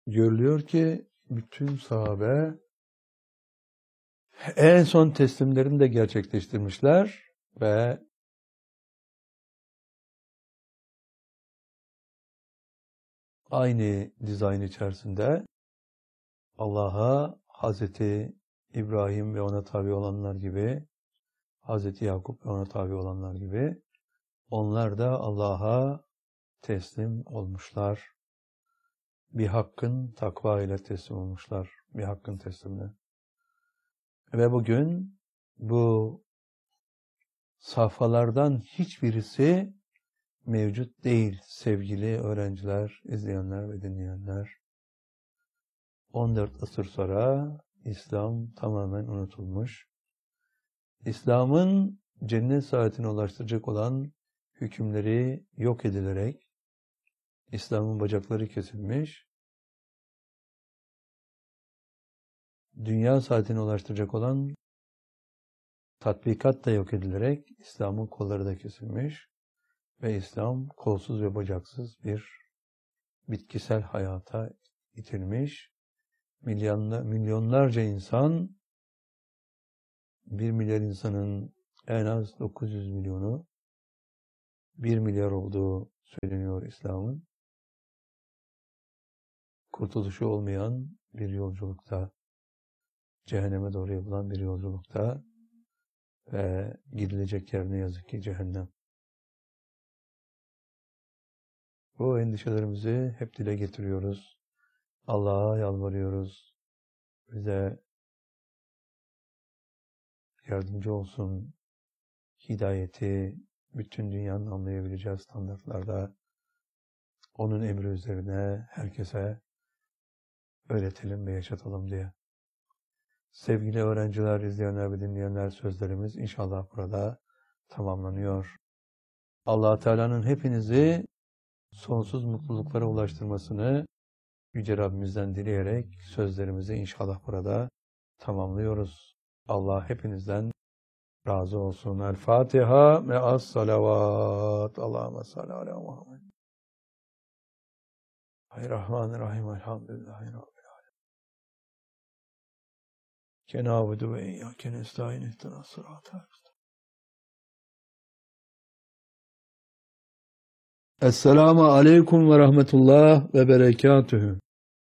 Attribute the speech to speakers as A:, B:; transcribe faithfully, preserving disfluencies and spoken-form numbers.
A: görülüyor ki bütün sahabe en son teslimlerini de gerçekleştirmişler ve aynı dizayn içerisinde Allah'a Hazreti İbrahim ve ona tabi olanlar gibi, Hazreti Yakup ve ona tabi olanlar gibi onlar da Allah'a teslim olmuşlar. Bir hakkın takva ile teslim olmuşlar. Bir hakkın teslimle. Ve bugün bu safhalardan hiçbirisi mevcut değil sevgili öğrenciler, izleyenler ve dinleyenler. on dört asır sonra İslam tamamen unutulmuş. İslam'ın cennet saadetine ulaştıracak olan hükümleri yok edilerek İslam'ın bacakları kesilmiş, dünya saadetine ulaştıracak olan tatbikat da yok edilerek İslam'ın kolları da kesilmiş ve İslam kolsuz ve bacaksız bir bitkisel hayata itilmiş. Milyonlar, milyonlarca insan, bir milyar insanın en az dokuz yüz milyonu bir milyar olduğu söyleniyor İslam'ın. Kurtuluşu olmayan bir yolculukta, cehenneme doğru yapılan bir yolculukta ve gidilecek yer ne yazık ki cehennem. Bu endişelerimizi hep dile getiriyoruz. Allah'a yalvarıyoruz. Bize yardımcı olsun. Hidayeti bütün dünyanın anlayabileceği standartlarda onun emri üzerine herkese öğretelim ve yaşatalım diye. Sevgili öğrenciler, izleyenler ve dinleyenler, sözlerimiz inşallah burada tamamlanıyor. Allah Teala'nın hepinizi sonsuz mutluluklara ulaştırmasını Yüce Rabbimizden dileyerek sözlerimizi inşallah burada tamamlıyoruz. Allah hepinizden razı olsun. El Fatiha ve as salavat. Allahümme salli ala Muhammed. Rahmanirrahim. Elhamdülillahi Rabbil alemin. Kenavudu ve iyyâke nestaîn ihdinas sıratal müstakîm. Esselamu aleyküm ve rahmetullah ve berekatühü.